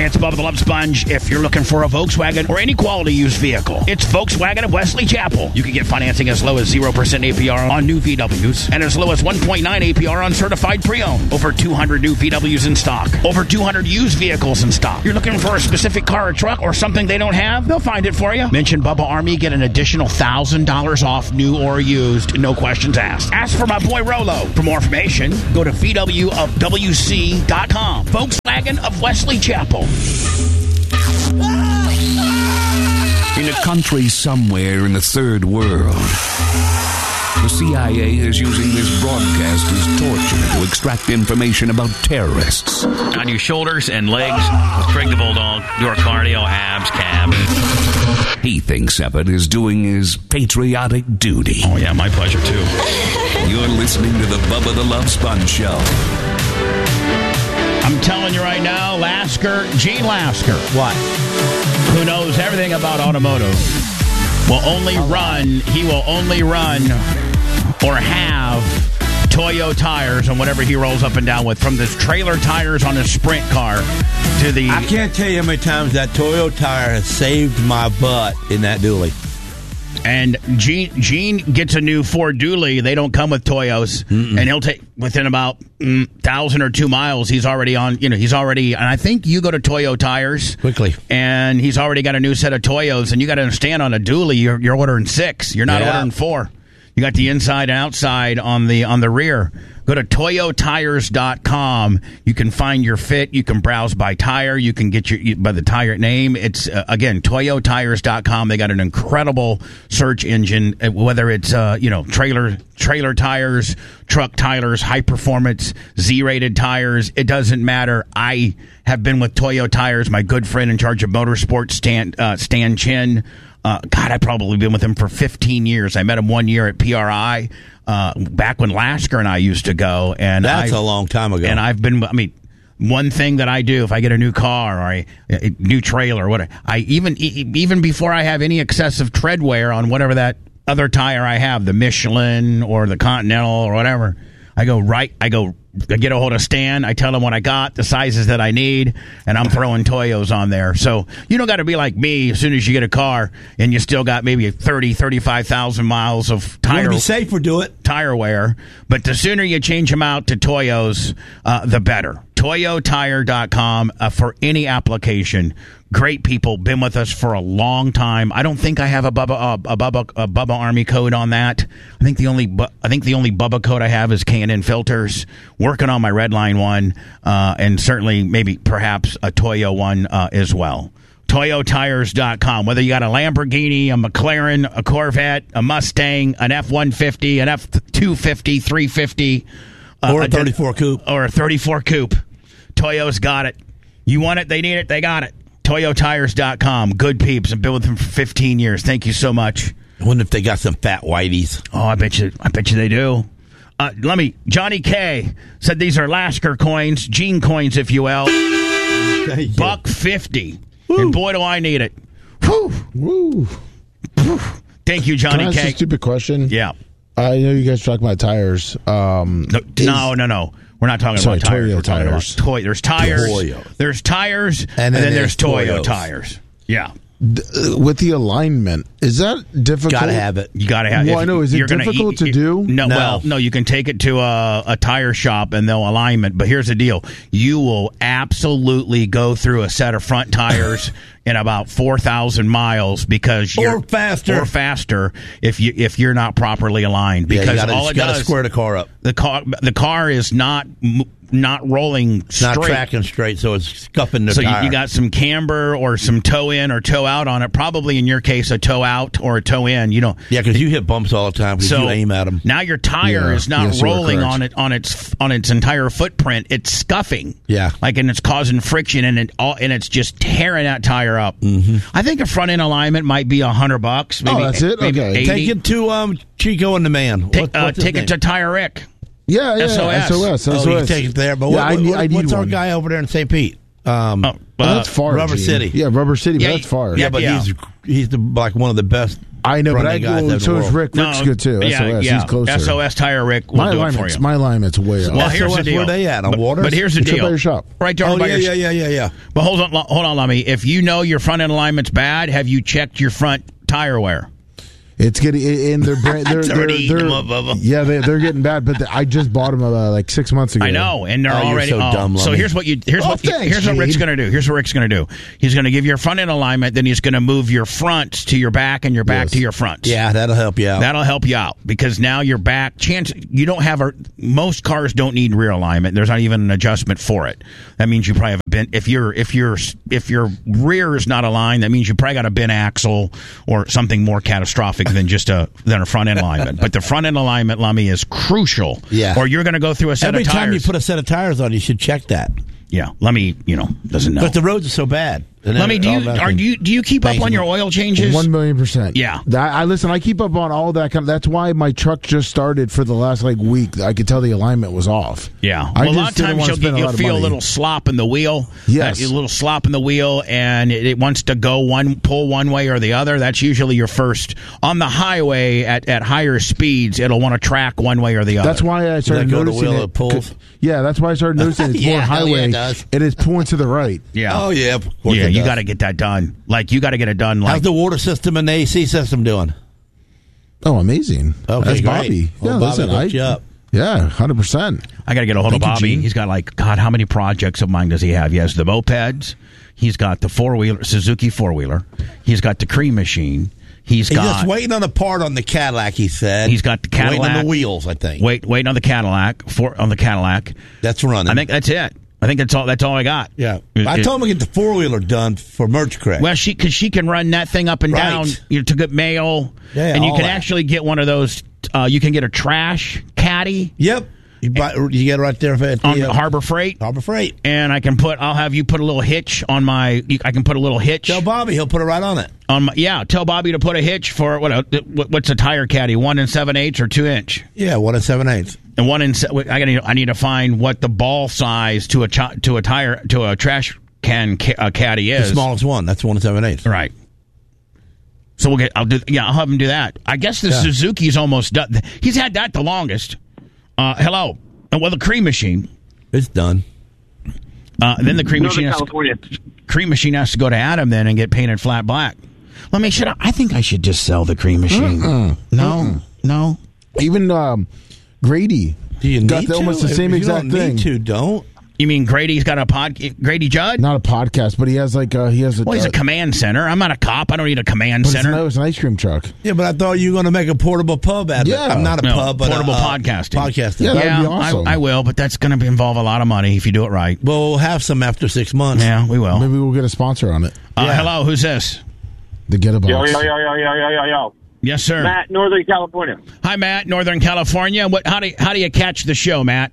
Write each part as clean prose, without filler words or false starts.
It's Bubba the Love Sponge. If you're looking for a Volkswagen or any quality used vehicle, it's Volkswagen of Wesley Chapel. You can get financing as low as 0% APR on new VWs and as low as 1.9 APR on certified pre-owned. Over 200 new VWs in stock. Over 200 used vehicles in stock. You're looking for a specific car or truck or something they don't have? They'll find it for you. Mention Bubba Army, get an additional $1,000 off new or used. No questions asked. Ask for my boy Rolo. For more information, go to VWofWC.com. Volkswagen of Wesley Chapel. In a country somewhere in the third world, the CIA is using this broadcast as torture to extract information about terrorists. On your shoulders and legs, with Craig the Bulldog, your cardio, abs, cab. He thinks Evan is doing his patriotic duty. Oh, yeah, my pleasure, too. You're listening to the Bubba the Love Sponge Show. I'm telling you right now, Gene Lasker. What? Who knows everything about automotive, he will only run or have Toyo tires on whatever he rolls up and down with, from the trailer tires on his sprint car to the... I can't tell you how many times that Toyo tire has saved my butt in that dually. And Gene gets a new Ford Dually. They don't come with Toyos. And he'll take, within about 1,000 or 2 miles, he's already on, and I think you go to Toyo Tires. Quickly. And he's already got a new set of Toyos, and you got to understand, on a Dually, you're ordering 6. You're not ordering 4. You got the inside and outside on the rear. Go to toyotires.com. You can find your fit. You can browse by tire. You can get by the tire name. It's, again, toyotires.com. They got an incredible search engine, whether it's, trailer tires, truck tires, high performance, Z-rated tires. It doesn't matter. I have been with Toyo Tires. My good friend in charge of motorsports, Stan Chin. I've probably been with him for 15 years. I met him 1 year at PRI. Back when Lasker and I used to go, and that's a long time ago. And one thing that I do if I get a new car or a new trailer, what I even before I have any excessive tread wear on whatever that other tire I have, the Michelin or the Continental or whatever, I get a hold of Stan. I tell him what I got, the sizes that I need, and I'm throwing Toyos on there. So you don't got to be like me as soon as you get a car and you still got maybe 35,000 miles of tire. Be safe or do it. Tire wear. But the sooner you change them out to Toyos, the better. ToyoTire.com for any application. Great people, been with us for a long time. I don't think I have a Bubba Army code on that. I think the only Bubba code I have is K&N Filters. Working on my Redline one, and certainly maybe perhaps a Toyo one as well. ToyoTires.com. Whether you got a Lamborghini, a McLaren, a Corvette, a Mustang, an F-150, an F-250, 350, or a 34 coupe, or a 34 coupe, Toyo's got it. You want it, they need it, they got it. ToyoTires.com. Good peeps. I've been with them for 15 years. Thank you so much. I wonder if they got some fat whiteys. Oh, I bet you they do. Johnny K said these are Lasker coins, Gene coins, if you will. $1.50. And boy, do I need it. Whew. Woo. Thank you, Johnny Can I ask K. a stupid question? Yeah. I know you guys talk about tires. No. We're not talking about tires. Toyo We're talking tires. about there's tires. Toyo. There's tires, and then there's Toyo Toyos. tires. Yeah. With the alignment, is that difficult? Gotta have it. You gotta have it. Well, I know. Is it difficult to do? No. Well, no. You can take it to a tire shop and they'll alignment. But here's the deal: you will absolutely go through a set of front tires in about 4,000 miles because or faster if you're not properly aligned. Because all it does, square the car up. The car is not rolling straight. Not tracking straight, so it's scuffing the tire. So you got some camber or some toe in or toe out on it. Probably in your case, a toe out or a toe in. Yeah, because you hit bumps all the time because you aim at them. Now your tire is not rolling on its entire footprint. It's scuffing. Yeah, and it's causing friction and it's just tearing that tire up. Mm-hmm. I think a front end alignment might be $100. Maybe, that's it. Maybe okay, 80. Take it to Chico and the man. Take it to Tire Rick. Yeah, SOS. Oh, you can take it there. But what's our guy over there in St. Pete? That's far. Rubber City. Yeah, Rubber City, but that's far. Yeah, but he's one of the best I know, but running guys in the so is world. Rick. Rick's good too. SOS, he's closer. SOS Tire Rick will do it for you. My alignment's way up. Well, here's the deal. Where they at, on water? But here's the deal. By your shop. Right there by your shop. Yeah. But hold on, Lummy. If you know your front end alignment's bad, have you checked your front tire wear? It's getting in their brand. They're getting bad. But I just bought them like 6 months ago. I know, and they're already so dumb. So here's what Rick's going to do. Here's what Rick's going to do. He's going to give you a front end alignment. Then he's going to move your fronts to your back and your back to your fronts. Yeah, that'll help you out. That'll help you out because now your back you don't have most cars don't need rear alignment. There's not even an adjustment for it. That means you probably have a bent. If your rear is not aligned, that means you probably got a bent axle or something more catastrophic than just a front end alignment. But the front end alignment, Lummy, is crucial. Yeah. Or you're going to go through a set of tires. Every time you put a set of tires on, you should check that. Yeah, Lummy, doesn't know. But the roads are so bad. Lummy, do you keep up on your oil changes? 1,000,000%. Yeah. I keep up on all that kind of. That's why my truck just started for the last week. I could tell the alignment was off. Yeah. Well, a lot of times you'll feel a little slop in the wheel. Yes. A little slop in the wheel, and it wants to pull one way or the other. That's usually your first. On the highway at higher speeds, it'll want to track one way or the other. That's why I started noticing it. Pulls? Yeah, that's why I started noticing it's more highway. It does. It is pulling to the right. Yeah. Oh, yeah. Yeah, you got to get that done. You got to get it done. How's the water system and the AC system doing? Oh, amazing. Okay, that's great. Bobby. Well, Yeah, Bobby hooked you up. Yeah, 100%. I got to get a hold of Bobby. Gene. He's got how many projects of mine does he have? He has the mopeds. He's got the Suzuki 4-wheeler. He's got the cream machine. He's just waiting on the part on the Cadillac, he said. He's got the Cadillac. Waiting on the wheels, I think. Waiting on the Cadillac. That's running. I think that's it. I think that's all I got. Yeah. I told him to get the 4-wheeler done for Merch Correct. Well, because she can run that thing up and down to get mail. Yeah, and you can actually get one of those. You can get a trash caddy. Yep. You get it right there on Harbor Freight. Harbor Freight. And I'll have you put a little hitch on my. I can put a little hitch. Tell Bobby, he'll put it right on it. Tell Bobby to put a hitch for what's a tire caddy? 1 7/8 or 2 inch? Yeah, 1 7/8. And I need to find what the ball size to a trash can caddy is. The smallest one. That's 1 7/8. Right. So I'll have him do that. I guess the Suzuki's almost done. He's had that the longest. Hello. Well, the cream machine. It's done. Then the cream machine has to go to Adam then and get painted flat black. I think I should just sell the cream machine. No. Even Grady Do you got need almost to? the same If exact you thing. Need to, don't. You mean Grady's got Grady Judd? Not a podcast, but he has he's a command center. I'm not a cop. I don't need a command center. It's an ice cream truck. Yeah, but I thought you were going to make a portable pub out of it. Yeah. I'm not a pub, but portable podcasting. Podcasting. Yeah, that'd be awesome. I will, but that's going to involve a lot of money if you do it right. Well, we'll have some after 6 months. Yeah, we will. Maybe we'll get a sponsor on it. Hello, who's this? The Get a Box. Yo. Yes, sir. Matt, Northern California. Hi, Matt, Northern California. How do you catch the show, Matt?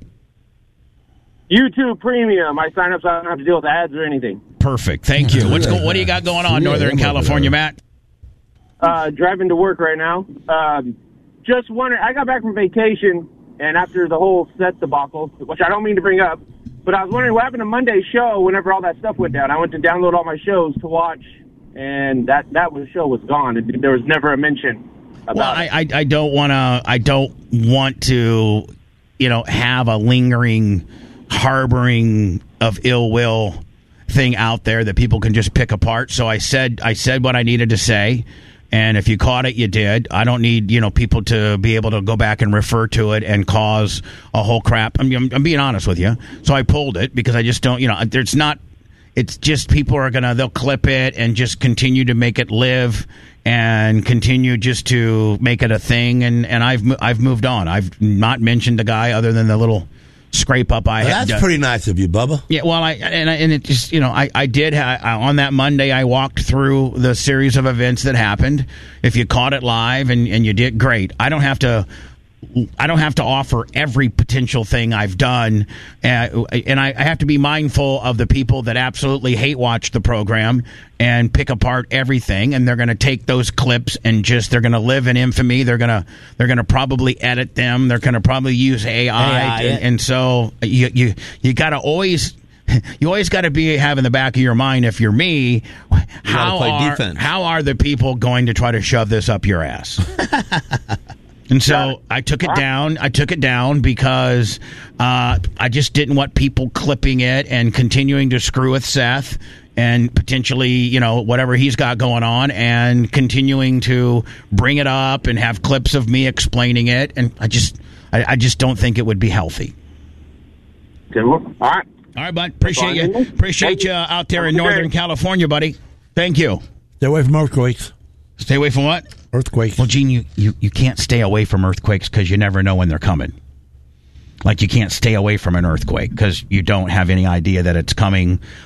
YouTube Premium. I sign up so I don't have to deal with ads or anything. Perfect. Thank you. What do you got going on, Northern California, Matt? Driving to work right now. Just wondering, I got back from vacation, and after the whole set debacle, which I don't mean to bring up, but I was wondering what happened to Monday's show whenever all that stuff went down. I went to download all my shows to watch, and that show was gone. There was never a mention about it. I don't want to, have a lingering harboring of ill will thing out there that people can just pick apart. So I said what I needed to say, and if you caught it, you did. I don't need people to be able to go back and refer to it and cause a whole crap. I'm being honest with you. So I pulled it because I just don't. There's not. It's just people are they'll clip it and just continue to make it live and continue just to make it a thing. And I've moved on. I've not mentioned the guy other than the little scrape up I had. That's pretty nice of you, Bubba. Yeah, well, it just I did on that Monday I walked through the series of events that happened. If you caught it live and you did, great. I don't have to offer every potential thing I've done, and I have to be mindful of the people that absolutely hate watch the program and pick apart everything, and they're going to take those clips and they're going to live in infamy. They're going to probably edit them. They're going to probably use AI. And so you got to always you always got to have in the back of your mind, if you're me, how are the people going to try to shove this up your ass? And so I took it down. I took it down because I just didn't want people clipping it and continuing to screw with Seth and potentially, whatever he's got going on, and continuing to bring it up and have clips of me explaining it. And I just don't think it would be healthy. Okay, well, all right, bud. Appreciate you out there in Northern California, buddy. Thank you. Stay away from earthquakes. Stay away from what? Earthquakes. Well, Gene, you can't stay away from earthquakes because you never know when they're coming. Like, you can't stay away from an earthquake because you don't have any idea that it's coming